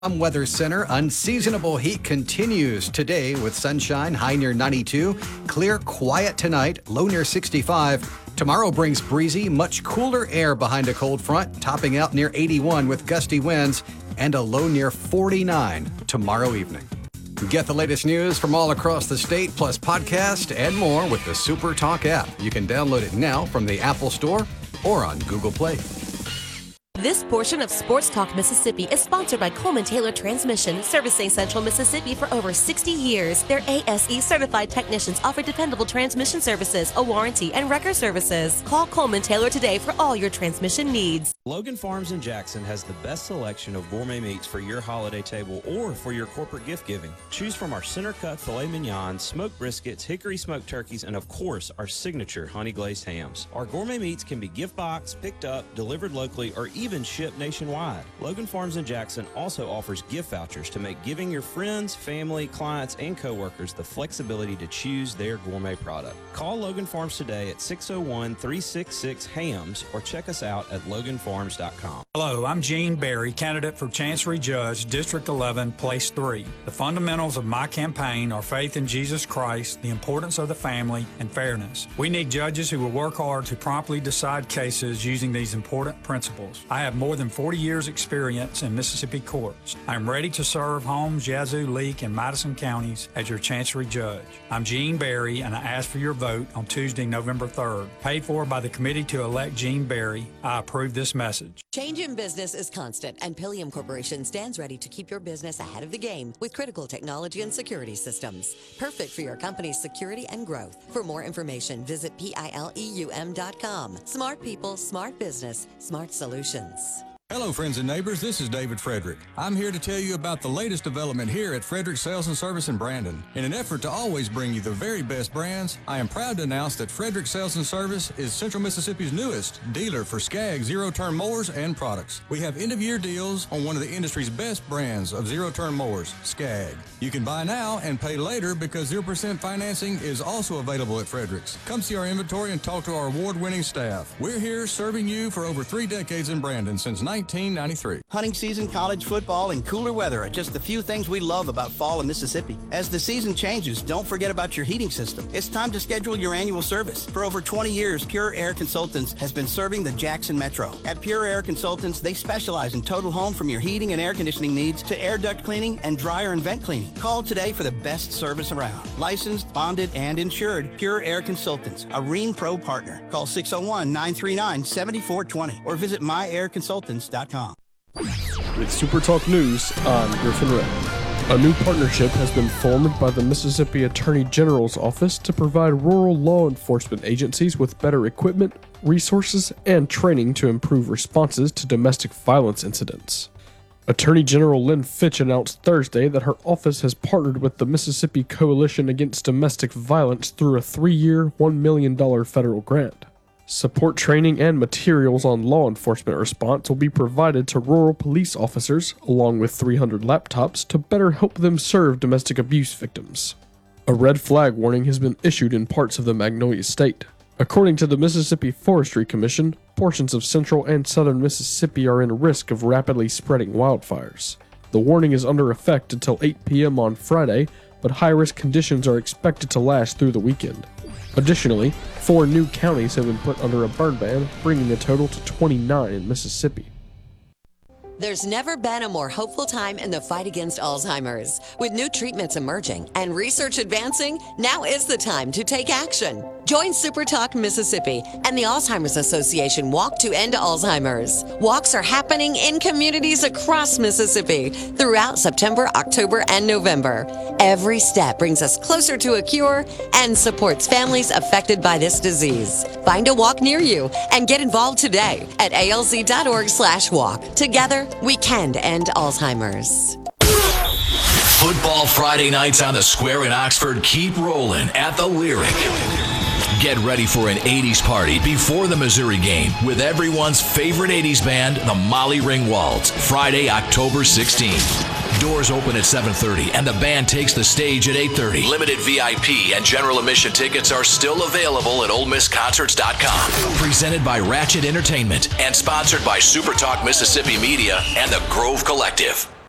Weather Center, unseasonable heat continues today with sunshine, high near 92. Clear, quiet tonight, low near 65. Tomorrow brings breezy, much cooler air behind a cold front, topping out near 81 with gusty winds and a low near 49 tomorrow evening. Get the latest news from all across the state, plus podcast and more with the Super Talk app. You can download it now from the Apple Store or on Google Play. This portion of Sports Talk Mississippi is sponsored by Coleman Taylor Transmission, servicing Central Mississippi for over 60 years. Their ASE certified technicians offer dependable transmission services, a warranty, and wrecker services. Call Coleman Taylor today for all your transmission needs. Logan Farms in Jackson has the best selection of gourmet meats for your holiday table or for your corporate gift giving. Choose from our center cut filet mignon, smoked briskets, hickory smoked turkeys, and of course, our signature honey glazed hams. Our gourmet meats can be gift boxed, picked up, delivered locally, or even shipped nationwide. Logan Farms in Jackson also offers gift vouchers to make giving your friends, family, clients, and coworkers the flexibility to choose their gourmet product. Call Logan Farms today at 601-366-HAMS or check us out at loganfarms.com. Hello, I'm Gene Berry, candidate for Chancery Judge, District 11, Place 3. The fundamentals of my campaign are faith in Jesus Christ, the importance of the family, and fairness. We need judges who will work hard to promptly decide cases using these important principles. I have more than 40 years' experience in Mississippi courts. I'm ready to serve Holmes, Yazoo, Leake, and Madison counties as your Chancery Judge. I'm Gene Berry, and I ask for your vote on Tuesday, November 3rd. Paid for by the Committee to Elect Gene Berry, I approve this message. Change in business is constant, and Pilium Corporation stands ready to keep your business ahead of the game with critical technology and security systems. Perfect for your company's security and growth. For more information, visit pileum.com. Smart people, smart business, smart solutions. Hello, friends and neighbors. This is David Frederick. I'm here to tell you about the latest development here at Frederick Sales and Service in Brandon. In an effort to always bring you the very best brands, I am proud to announce that Frederick Sales and Service is Central Mississippi's newest dealer for Skag zero-turn mowers and products. We have end-of-year deals on one of the industry's best brands of zero-turn mowers, Skag. You can buy now and pay later because 0% financing is also available at Frederick's. Come see our inventory and talk to our award-winning staff. We're here serving you for over 3 decades in Brandon since 1993. Hunting season, college football, and cooler weather are just the few things we love about fall in Mississippi. As the season changes, don't forget about your heating system. It's time to schedule your annual service. For over 20 years, Pure Air Consultants has been serving the Jackson Metro. At Pure Air Consultants, they specialize in total home from your heating and air conditioning needs to air duct cleaning and dryer and vent cleaning. Call today for the best service around. Licensed, bonded, and insured, Pure Air Consultants, a REAM Pro partner. Call 601-939-7420 or visit myairconsultants.com. With Super Talk News, I'm Griffin Ray. A new partnership has been formed by the Mississippi Attorney General's Office to provide rural law enforcement agencies with better equipment, resources, and training to improve responses to domestic violence incidents. Attorney General Lynn Fitch announced Thursday that her office has partnered with the Mississippi Coalition Against Domestic Violence through a 3-year, $1 million federal grant. Support training and materials on law enforcement response will be provided to rural police officers, along with 300 laptops, to better help them serve domestic abuse victims. A red flag warning has been issued in parts of the Magnolia State. According to the Mississippi Forestry Commission, portions of central and southern Mississippi are in risk of rapidly spreading wildfires. The warning is under effect until 8 p.m. on Friday, but high-risk conditions are expected to last through the weekend. Additionally, 4 new counties have been put under a burn ban, bringing the total to 29 in Mississippi. There's never been a more hopeful time in the fight against Alzheimer's. With new treatments emerging and research advancing, now is the time to take action. Join Super Talk Mississippi and the Alzheimer's Association Walk to End Alzheimer's. Walks are happening in communities across Mississippi throughout September, October, and November. Every step brings us closer to a cure and supports families affected by this disease. Find a walk near you and get involved today at alz.org/walk. Together, we can end Alzheimer's. Football Friday nights on the Square in Oxford keep rolling at the Lyric. Get ready for an 80s party before the Missouri game with everyone's favorite 80s band, the Molly Ringwalds, Friday, October 16th. Doors open at 7:30 and the band takes the stage at 8:30. Limited VIP and general admission tickets are still available at OleMissConcerts.com. Presented by Ratchet Entertainment and sponsored by Super Talk Mississippi Media and the Grove Collective.